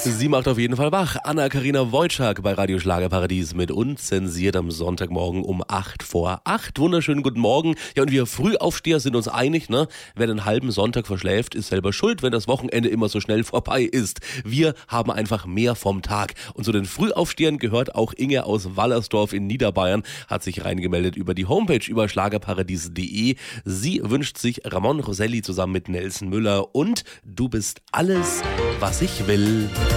Sie macht auf jeden Fall wach. Anna-Karina Wojcik bei Radio Schlagerparadies mit unzensiert am Sonntagmorgen um 7:08. Wunderschönen guten Morgen. Ja, und wir Frühaufsteher sind uns einig, ne? Wer den halben Sonntag verschläft, ist selber schuld, wenn das Wochenende immer so schnell vorbei ist. Wir haben einfach mehr vom Tag. Und zu den Frühaufstehern gehört auch Inge aus Wallersdorf in Niederbayern, hat sich reingemeldet über die Homepage über schlagerparadies.de. Sie wünscht sich Ramon Roselli zusammen mit Nelson Müller und Du bist alles, was ich will.